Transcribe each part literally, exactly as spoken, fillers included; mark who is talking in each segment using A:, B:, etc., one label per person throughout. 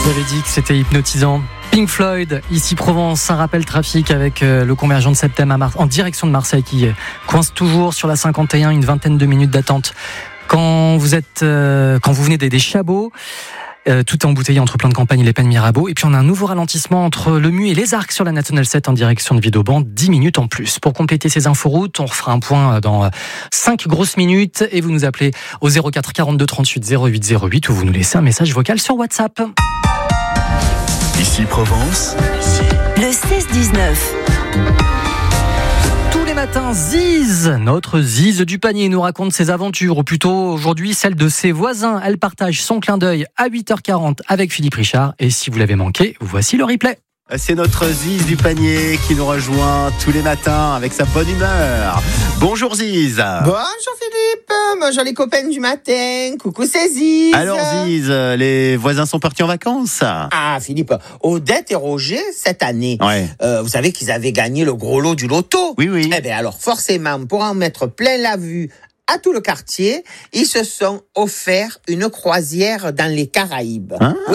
A: Vous avez dit que c'était hypnotisant. Pink Floyd, ici Provence, un rappel trafic avec euh, le convergent de Septem à Mar- en direction de Marseille qui euh, coince toujours sur la cinquante et un, une vingtaine de minutes d'attente. Quand vous êtes, euh, quand vous venez des, des Chabots, euh, tout est embouteillé entre Plan de Campagne et les Pennes Mirabeau. Et puis on a un nouveau ralentissement entre le Mu et les Arcs sur la National sept en direction de Vidauban, dix minutes en plus. Pour compléter ces inforoutes, on refera un point dans cinq grosses minutes et vous nous appelez au zéro quatre quarante-deux trente-huit zéro huit zéro huit ou vous nous laissez un message vocal sur WhatsApp.
B: Ici Provence,
C: le seize dix-neuf.
A: Tous les matins, Ziz, notre Ziz du panier, nous raconte ses aventures, ou plutôt aujourd'hui celle de ses voisins. Elle partage son clin d'œil à huit heures quarante avec Philippe Richard. Et si vous l'avez manqué, voici le replay.
D: C'est notre Ziz du panier qui nous rejoint tous les matins avec sa bonne humeur. Bonjour Ziz.
E: Bonjour Philippe, bonjour les copains du matin, coucou c'est Ziz.
D: Alors Ziz, les voisins sont partis en vacances.
E: Ah Philippe, Odette et Roger cette année,
D: ouais.
E: euh, vous savez qu'ils avaient gagné le gros lot du loto.
D: Oui, oui.
E: Eh bien alors forcément, pour en mettre plein la vue à tout le quartier, ils se sont offerts une croisière dans les Caraïbes.
D: Ah.
E: Oui.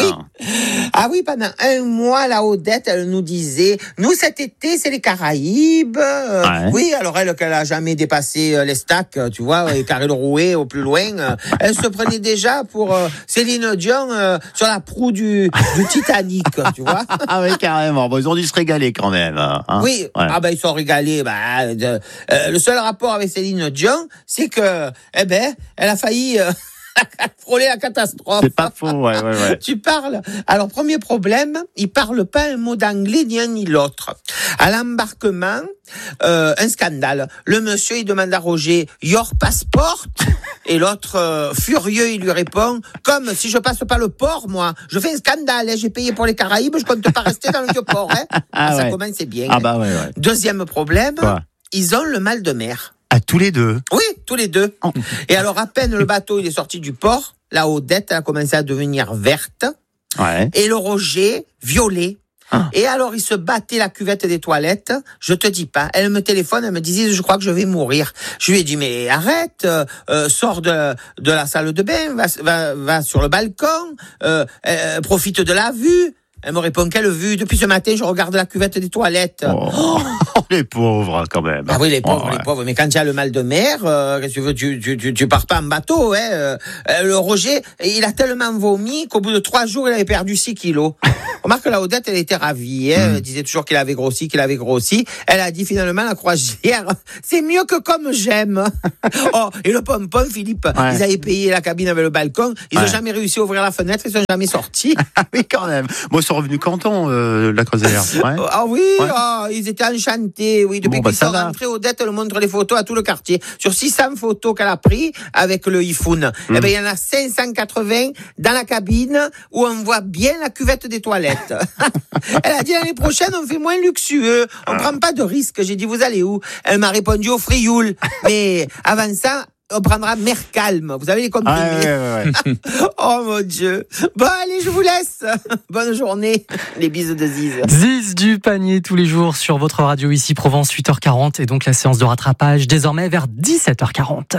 E: Ah oui, pendant un mois, la Odette, elle nous disait, nous cet été, c'est les Caraïbes.
D: Ouais.
E: Oui, alors elle, qu'elle a jamais dépassé les stacks, tu vois, et Carré-le-Rouet au plus loin, elle se prenait déjà pour euh, Céline Dion euh, sur la proue du, du Titanic, tu vois.
D: Ah oui, carrément. Bon, ils ont dû se régaler quand même. Hein.
E: Oui,
D: ouais.
E: Ah ben ils sont régalés. Bah, de, euh, le seul rapport avec Céline Dion, c'est que, eh ben, elle a failli euh, frôler la catastrophe.
D: C'est pas faux, ouais, ouais, ouais.
E: Tu parles. Alors, premier problème, ils parlent pas un mot d'anglais ni un ni l'autre. À l'embarquement, euh, un scandale. Le monsieur, il demande à Roger, your passport? Et l'autre, euh, furieux, il lui répond, comme si je passe pas le port, moi. Je fais un scandale, hein. J'ai payé pour les Caraïbes, je compte pas rester dans le vieux port, hein.
D: Ah,
E: Ça
D: ouais.
E: commence, c'est bien.
D: Ah
E: hein.
D: bah ouais, ouais.
E: Deuxième problème,
D: Quoi?
E: Ils ont le mal de mer.
D: À tous les deux.
E: Oui, tous les deux. Et alors, à peine le bateau il est sorti du port, la Odette elle a commencé à devenir verte,
D: Ouais.
E: et le Roger violet.
D: Ah.
E: Et alors, il se battait la cuvette des toilettes. Je te dis pas. Elle me téléphone, elle me disait, je crois que je vais mourir. Je lui ai dit, mais arrête, euh, euh, sors de, de la salle de bain, va, va, va sur le balcon, euh, euh, profite de la vue. Elle me répond, quelle vue? Depuis ce matin, je regarde la cuvette des toilettes.
D: Oh, les pauvres, quand même.
E: Ah oui, les pauvres,
D: Oh, ouais.
E: les pauvres. Mais quand tu as le mal de mer, euh, qu'est-ce que tu veux, tu, tu, tu, tu pars pas en bateau, hein. Euh, le Roger, il a tellement vomi qu'au bout de trois jours, il avait perdu six kilos. Remarque que la Odette, elle était ravie, hein. Elle disait toujours qu'il avait grossi, qu'il avait grossi. Elle a dit finalement, la croisière, c'est mieux que comme j'aime. Oh, et le pompon, Philippe,
D: Ouais.
E: ils avaient payé la cabine avec le balcon. Ils
D: Ouais.
E: ont jamais réussi à ouvrir la fenêtre, ils sont jamais sortis.
D: Ah oui, quand même. Moi, ils sont revenus contents, euh, la croisière. Ouais.
E: Ah oui,
D: Ouais.
E: ah, ils étaient enchantés. Oui, depuis
D: Bon, bah,
E: qu'ils
D: ça
E: sont
D: va.
E: rentrés, Odette elle montre les photos à tout le quartier. Sur six cents photos qu'elle a pris avec le iPhone,
D: Mm.
E: eh ben il y en a cinq cent quatre-vingts dans la cabine où on voit bien la cuvette des toilettes. Elle a dit l'année prochaine on fait moins luxueux, on
D: Ah.
E: prend pas de risques. J'ai dit vous allez où? Elle m'a répondu au Frioul. Mais avant ça, on prendra Mer Calme. Vous avez les comprimés.
D: Ah, ouais, ouais, ouais.
E: Oh mon Dieu. Bon allez, je vous laisse. Bonne journée. Les bises de Ziz.
A: Ziz du panier tous les jours sur votre radio ici Provence, huit heures quarante. Et donc la séance de rattrapage désormais vers dix-sept heures quarante.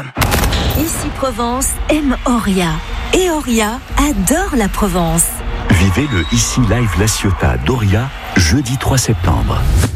C: Ici Provence aime Oria. Et Oria adore la Provence.
B: vivez le Ici Live La Ciotat d'Oria, jeudi trois septembre.